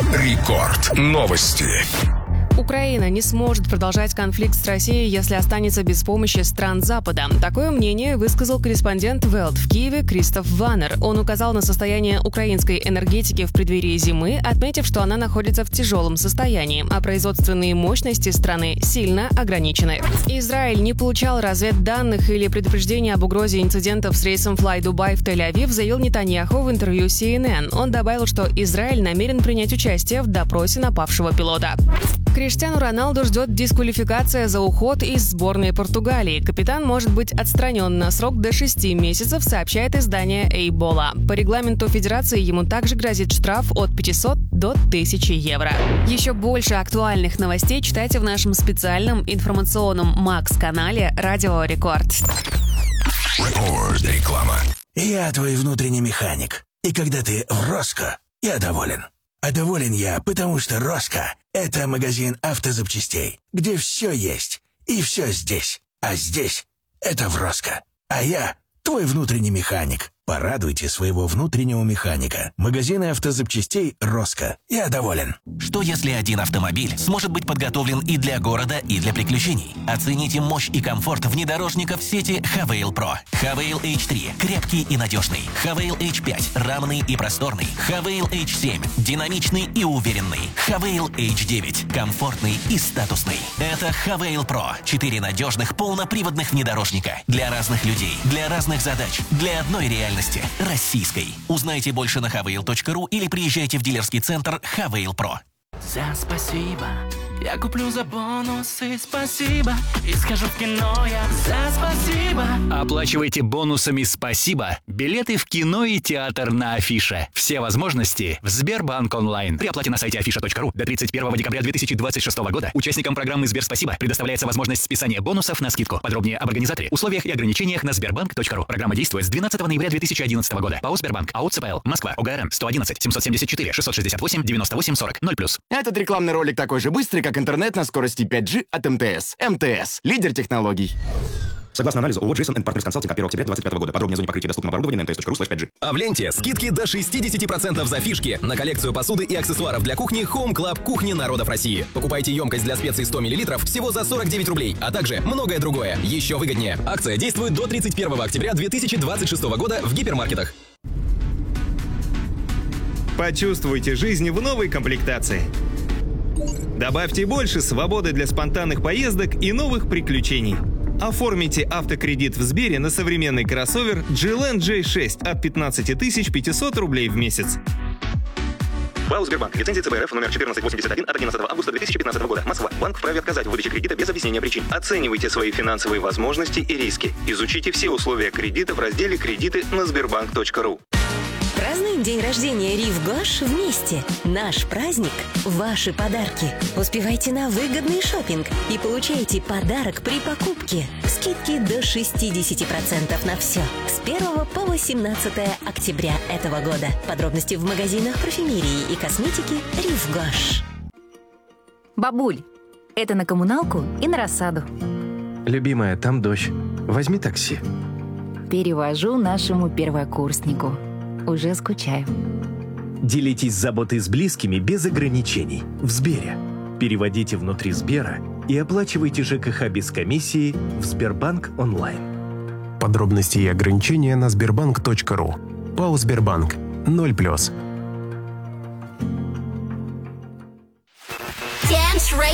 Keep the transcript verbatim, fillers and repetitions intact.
Рекорд. Новости. Украина не сможет продолжать конфликт с Россией, если останется без помощи стран Запада. Такое мнение высказал корреспондент Велт в Киеве Кристоф Ваннер. Он указал на состояние украинской энергетики в преддверии зимы, отметив, что она находится в тяжелом состоянии, а производственные мощности страны сильно ограничены. Израиль не получал разведданных или предупреждений об угрозе инцидентов с рейсом Fly Dubai в Тель-Авив, заявил Нетаньяху в интервью си эн эн. Он добавил, что Израиль намерен принять участие в допросе напавшего пилота. Криштиану Роналду ждет дисквалификация за уход из сборной Португалии. Капитан может быть отстранен на срок до шести месяцев, сообщает издание Эйбола. По регламенту федерации ему также грозит штраф от пятисот до тысячи евро. Еще больше актуальных новостей читайте в нашем специальном информационном Макс-канале «Радио Рекорд». Реклама. Я твой внутренний механик. И когда ты в Роско, я доволен. А доволен я, потому что Роско — это магазин автозапчастей, где все есть и все здесь. А здесь — это в Роско. А я твой внутренний механик. Порадуйте своего внутреннего механика. Магазины автозапчастей «Роско». Я доволен. Что если один автомобиль сможет быть подготовлен и для города, и для приключений? Оцените мощь и комфорт внедорожников сети Хавейл Про. Хавейл эйч три – крепкий и надежный. Хавейл эйч пять – равный и просторный. Хавейл эйч семь – динамичный и уверенный. Хавейл эйч девять – комфортный и статусный. Это Хавейл Про. Четыре надежных полноприводных внедорожника. Для разных людей, для разных задач, для одной реальности. Российской. Узнайте больше на хавейл точка ру или приезжайте в дилерский центр Хавейл Про. За спасибо. Я куплю за бонусы, спасибо. И схожу в кино я за спасибо. Оплачивайте бонусами «Спасибо» билеты в кино и театр на Афише. Все возможности в Сбербанк онлайн. При оплате на сайте афиша точка ру до тридцать первого декабря две тысячи двадцать шестого года участникам программы «Сберспасибо» предоставляется возможность списания бонусов на скидку. Подробнее об организаторе, условиях и ограничениях на сбербанк точка ру. Программа действует с двенадцатого ноября две тысячи одиннадцатого года. ПАО «Сбербанк», АО ЦПЛ, Москва, ОГРН сто одиннадцать семьсот семьдесят четыре шестьсот шестьдесят восемь девяносто восемь сорок ноль плюс. Этот рекламный ролик такой же быстрый, как интернет на скорости пять джи от эм тэ эс. эм тэ эс – лидер технологий. Согласно анализу ООО Джейсон энд Партнерс Консалтинг от первого октября двадцать пятого года. Подробнее о зоне покрытия доступного оборудования на эм тэ эс точка ру слэш пять джи. А в ленте скидки до шестьдесят процентов за фишки на коллекцию посуды и аксессуаров для кухни Home Club Кухни народов России. Покупайте емкость для специй сто миллилитров всего за сорок девять рублей, а также многое другое еще выгоднее. Акция действует до тридцать первого октября две тысячи двадцать шестого года в гипермаркетах. Почувствуйте жизнь в новой комплектации. Добавьте больше свободы для спонтанных поездок и новых приключений. Оформите автокредит в Сбере на современный кроссовер джи эл эн джей шесть от пятнадцать тысяч пятьсот рублей в месяц. ПАО «Сбербанк». Лицензия цэ бэ эр эф номер четырнадцать восемьдесят один от одиннадцатого августа две тысячи пятнадцатого года. Москва. Банк вправе отказать в выдаче кредита без объяснения причин. Оценивайте свои финансовые возможности и риски. Изучите все условия кредита в разделе «Кредиты» на сбербанк точка ру. Празднуем день рождения Рив Гош вместе. Наш праздник – ваши подарки. Успевайте на выгодный шопинг и получайте подарок при покупке. Скидки до шестьдесят процентов на все. С первого по восемнадцатое октября этого года. Подробности в магазинах парфюмерии и косметики Рив Гош. Бабуль, это на коммуналку и на рассаду. Любимая, там дождь. Возьми такси. Перевожу нашему первокурснику. Уже скучаю. Делитесь заботой с близкими без ограничений. В Сбере. Переводите внутри Сбера и оплачивайте ЖКХ без комиссии в Сбербанк онлайн. Подробности и ограничения на сбербанк точка ру. ПАО «Сбербанк». ноль плюс.